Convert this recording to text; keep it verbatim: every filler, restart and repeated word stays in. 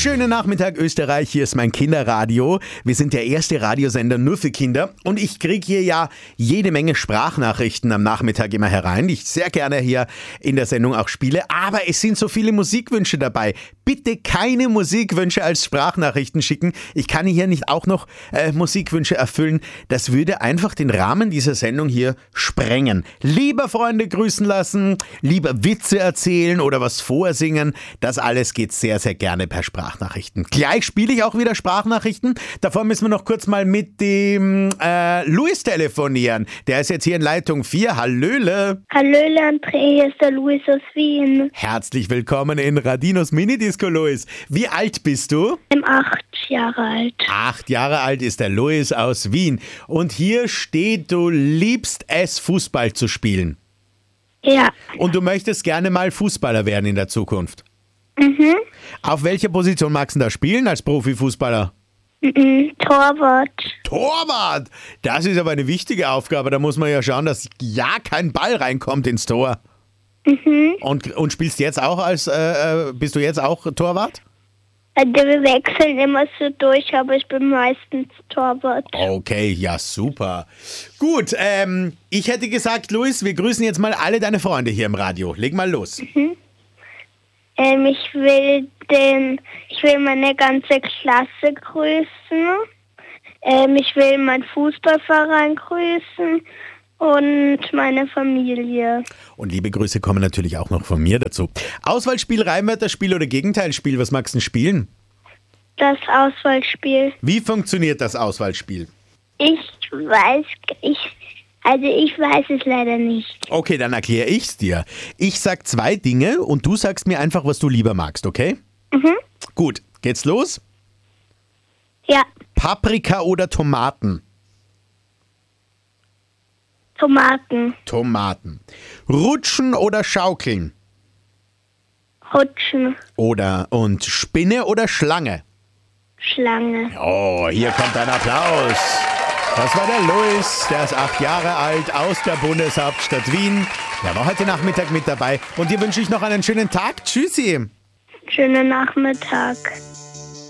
Schönen Nachmittag Österreich, hier ist mein Kinderradio. Wir sind der erste Radiosender nur für Kinder und ich kriege hier ja jede Menge Sprachnachrichten am Nachmittag immer herein, die ich sehr gerne hier in der Sendung auch spiele, aber es sind so viele Musikwünsche dabei. Bitte keine Musikwünsche als Sprachnachrichten schicken. Ich kann hier nicht auch noch äh, Musikwünsche erfüllen. Das würde einfach den Rahmen dieser Sendung hier sprengen. Lieber Freunde grüßen lassen, lieber Witze erzählen oder was vorsingen. Das alles geht sehr, sehr gerne per Sprachnachrichten. Gleich spiele ich auch wieder Sprachnachrichten. Davor müssen wir noch kurz mal mit dem äh, Luis telefonieren. Der ist jetzt hier in Leitung vier. Hallöle. Hallöle André, hier ist der Luis aus Wien. Herzlich willkommen in Radinos Minidisco, Luis. Wie alt bist du? Ich bin acht Jahre alt. Acht Jahre alt ist der Luis aus Wien. Und hier steht, du liebst es, Fußball zu spielen. Ja. Und du möchtest gerne mal Fußballer werden in der Zukunft. Mhm. Auf welcher Position magst du da spielen als Profifußballer? Mhm. Torwart. Torwart! Das ist aber eine wichtige Aufgabe. Da muss man ja schauen, dass ja kein Ball reinkommt ins Tor. Mhm. Und, und spielst jetzt auch als, äh, bist du jetzt auch Torwart? Also wir wechseln immer so durch, aber ich bin meistens Torwart. Okay, ja super. Gut, ähm, ich hätte gesagt, Luis, wir grüßen jetzt mal alle deine Freunde hier im Radio. Leg mal los. Mhm. Ähm, ich will den, ich will meine ganze Klasse grüßen. Ähm, ich will meinen Fußballverein grüßen und meine Familie. Und liebe Grüße kommen natürlich auch noch von mir dazu. Auswahlspiel, Reimwörterspiel oder Gegenteilspiel, was magst du denn spielen? Das Auswahlspiel. Wie funktioniert das Auswahlspiel? Ich weiß, ich, also ich weiß es leider nicht. Okay, dann erkläre ich's dir. Ich sag zwei Dinge und du sagst mir einfach, was du lieber magst, okay? Mhm. Gut, geht's los? Ja, Paprika oder Tomaten? Tomaten, Tomaten. Rutschen oder schaukeln? Rutschen, Oder und Spinne oder Schlange? Schlange. Oh, hier kommt ein Applaus. Das war der Luis, der ist acht Jahre alt, aus der Bundeshauptstadt Wien. Der war heute Nachmittag mit dabei. Und dir wünsche ich noch einen schönen Tag. Tschüssi. Schönen Nachmittag.